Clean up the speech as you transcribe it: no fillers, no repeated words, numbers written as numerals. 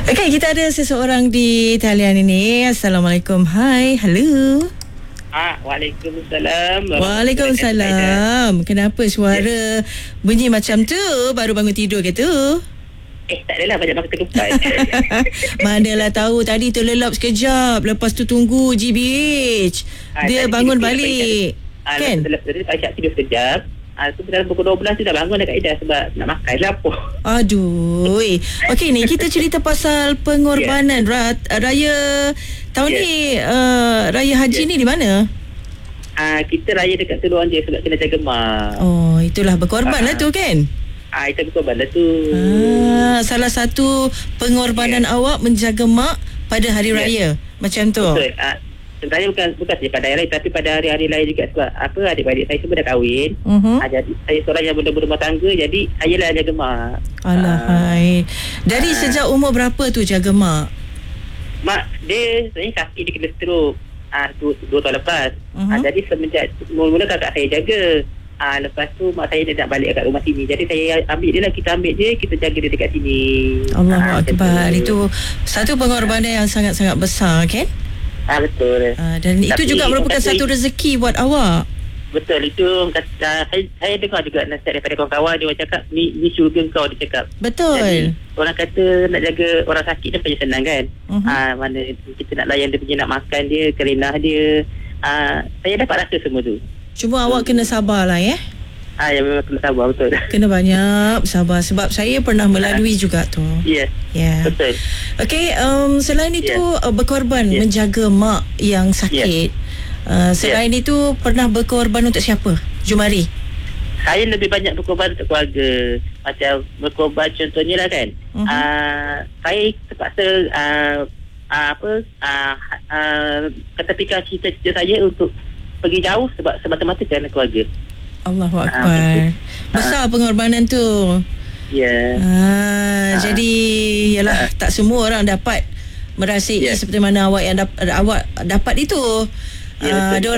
Okey, kita ada seseorang di talian ini. Assalamualaikum. Hai, hello. Waalaikumsalam. Waalaikumsalam. Kenapa suara bunyi macam tu? Baru bangun tidur ke tu? Tak adalah, banyak makan ketupat. Manalah tahu, tadi terlelap sekejap, lepas tu tunggu GBH. Dia bangun balik. Kan? Lepas tu Aisyah tidur sekejap. Tu dalam pukul 12 tu dah bangun dah Kak Ida sebab nak makan lapar. Aduh. Okey ni kita cerita pasal pengorbanan raya tahun ni, raya haji ni di mana? Kita raya dekat Teluk je sebab kena jaga mak. Oh, itulah berkorban lah tu kan? Itu berkorban lah tu. Salah satu pengorbanan awak menjaga mak pada hari raya. Macam tu. Betul. Sebenarnya bukan saja pada hari raya, tapi pada hari-hari lain juga sebab adik-adik saya semua dah kahwin. Jadi saya seorang yang belum berumah tangga, jadi saya lah jaga mak. Alahai. Dari sejak umur berapa tu jaga mak? Mak dia sebenarnya kaki dia kena stroke 2 tahun lepas. Jadi semenjak mula-mula kakak saya jaga. Lepas tu mak saya dia nak balik kat rumah sini. Jadi saya ambil dia lah, kita ambil dia, kita jaga dia dekat sini. Allahu Akbar. Itu satu pengorbanan yang sangat-sangat besar kan? Betul. Dan itu juga merupakan satu rezeki buat awak. Betul, itu saya dengar juga nasihat daripada kawan-kawan, dia orang cakap ni syurga kau, dia cakap. Betul. Jadi, orang kata nak jaga orang sakit dia punya senang kan. Mana kita nak layan dia punya, nak makan dia, kerenah dia. Saya dapat rasa semua tu. Cuma awak kena sabar lah ya. Ya, memang kena sabar, betul. Kena banyak sabar sebab saya pernah melalui juga tu. Ya. Betul. Okey, selain itu berkorban menjaga mak yang sakit. Selain itu pernah berkorban untuk siapa? Jumari. Saya lebih banyak berkorban untuk keluarga. Macam berkorban contohnya lah kan. Saya terpaksa ketepikan cita-cita saya untuk pergi jauh sebab semata-mata kerana keluarga. Allahu Akbar. Besar pengorbanan tu. Ya. Jadi yalah, tak semua orang dapat merasai seperti mana awak yang awak dapat itu. Ada